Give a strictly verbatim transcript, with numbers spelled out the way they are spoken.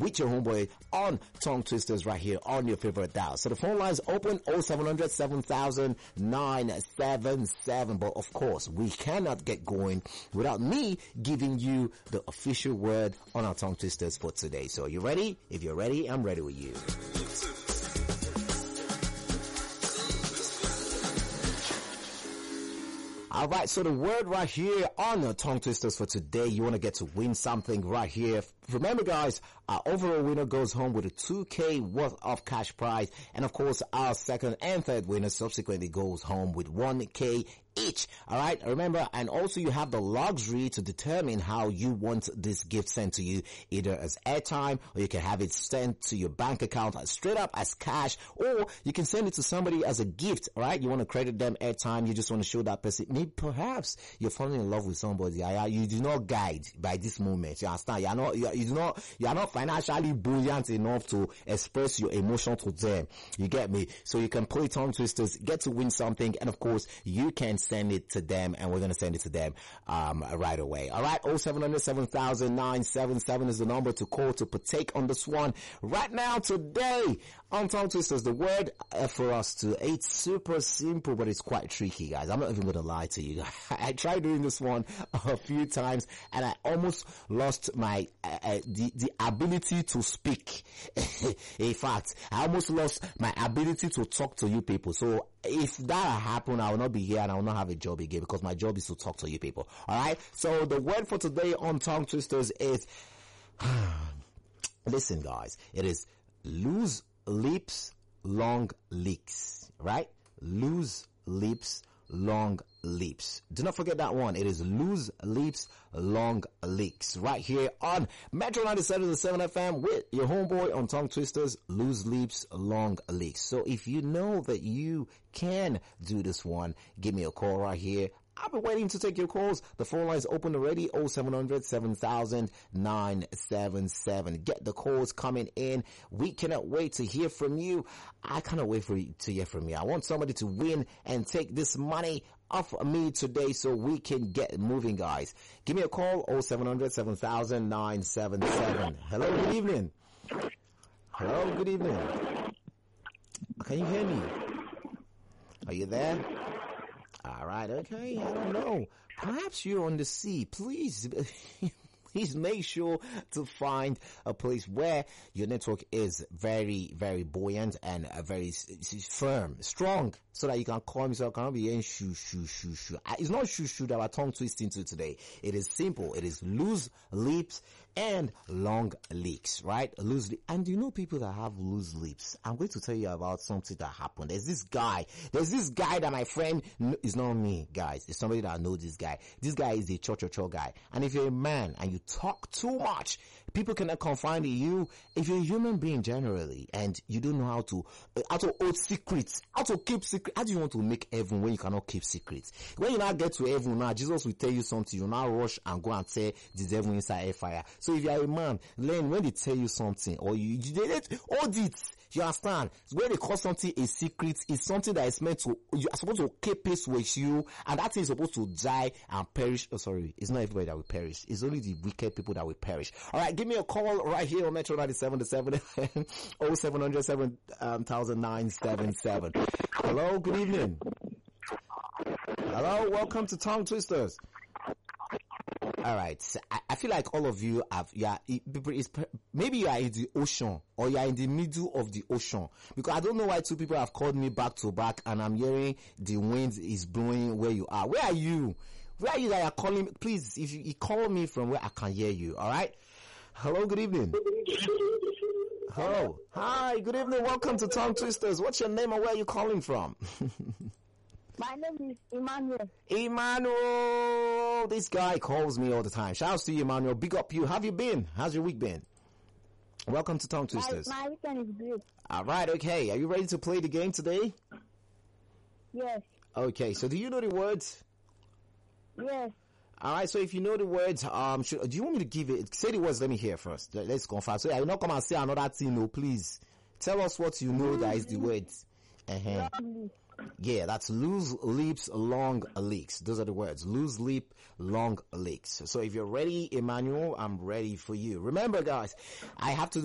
with your homeboy on Tongue Twisters right here on your favorite dial. So the phone lines open oh seven hundred seven thousand nine seven seven. But of course, we cannot get going without me giving you the official word on our Tongue Twisters for today. So are you ready? If you're ready, I'm ready with you. Alright, so the word right here on the Tongue Twisters for today, you want to get to win something right here. Remember guys, our overall winner goes home with a two K worth of cash prize. And of course, our second and third winner subsequently goes home with one K each. Alright, remember, and also you have the luxury to determine how you want this gift sent to you, either as airtime, or you can have it sent to your bank account straight up as cash, or you can send it to somebody as a gift. Alright, you want to credit them airtime, you just want to show that person, maybe perhaps you're falling in love with somebody, you do not guide by this moment, you understand, you are not, you, are, you do not, you are not financially brilliant enough to express your emotion to them, you get me? So you can play Tongue Twisters, get to win something, and of course, you can send it to them, and we're going to send it to them um right away. All right, oh seven hundred seven thousand nine seven seven is the number to call to partake on this one right now today on Tongue Twisters. The word uh, for us to, it's super simple, but it's quite tricky, guys. I'm not even going to lie to you. I tried doing this one a few times, and I almost lost my uh, uh, the the ability to speak. In fact, I almost lost my ability to talk to you people. So if that happened, I will not be here and I will not have a job again, because my job is to talk to you people. Alright? So the word for today on Tongue Twisters is, listen guys, it is loose lips, long leaks. Right? Loose lips, long lips. Do not forget that one. It is loose lips, long leaks. Right here on Metro ninety-seven point seven F M with your homeboy on Tongue Twisters, loose lips, long leaks. So if you know that you can do this one, give me a call right here. I've been waiting to take your calls. The phone line's open already. oh seven hundred seven thousand nine seven seven. Get the calls coming in. We cannot wait to hear from you. I cannot wait for you to hear from you. I want somebody to win and take this money off me today so we can get moving, guys. Give me a call. oh seven hundred seven thousand nine seven seven. Hello, good evening. Hello, good evening. Can you hear me? Are you there? All right, okay, I don't know. Perhaps you're on the sea. Please, please make sure to find a place where your network is very, very buoyant and uh, very s- firm, strong, so that you can call me. So I cannot be in shoo, shoo, shoo, shoo. It's not shoo, shoo that we're tongue twisting to today. It is simple. It is loose lips and long leaks, right? Loose lips. And you know people that have loose lips? I'm going to tell you about something that happened. There's this guy. There's this guy that my friend, it's not me, guys. It's somebody that I know this guy. This guy is a cho-cho-cho guy. And if you're a man and you talk too much, people cannot confide in you. If you're a human being generally and you don't know how to, uh, how to hold secrets, how to keep secrets, how do you want to make heaven when you cannot keep secrets? When you now get to heaven now, Jesus will tell you something, you now rush and go and tell the devil inside a fire. So if you are a man, learn when they tell you something, or you, you they let hold it. You understand? When they call something a secret, it's something that is meant to, you are supposed to keep pace with you, and that thing is supposed to die and perish. Oh, sorry, it's not everybody that will perish. It's only the wicked people that will perish. Alright, give me a call right here on Metro ninety-seven to seven, oh seven hundred seven thousand nine seven seven. Hello, good evening. Hello, welcome to Tongue Twisters. All right, I, I feel like all of you have, yeah, maybe you are in the ocean or you are in the middle of the ocean, because I don't know why two people have called me back to back and I'm hearing the wind is blowing where you are. Where are you? Where are you that are calling me? Please, if you, you call me from where I can hear you, all right? Hello, good evening. Hello. Hi, good evening. Welcome to Tongue Twisters. What's your name and where are you calling from? My name is Emmanuel. Emmanuel! This guy calls me all the time. Shouts to you, Emmanuel. Big up you. How have you been? How's your week been? Welcome to Tongue Twisters. My, my weekend is good. Alright, okay. Are you ready to play the game today? Yes. Okay, so do you know the words? Yes. Alright, so if you know the words, um, should, do you want me to give it? Say the words, let me hear first. Let's confirm. So I will not come and say another thing, no, please. Tell us what you know that is the words. Uh-huh. Yeah, that's loose lips, long leaks. Those are the words. Loose lip, long leaks. So if you're ready, Emmanuel, I'm ready for you. Remember, guys, I have to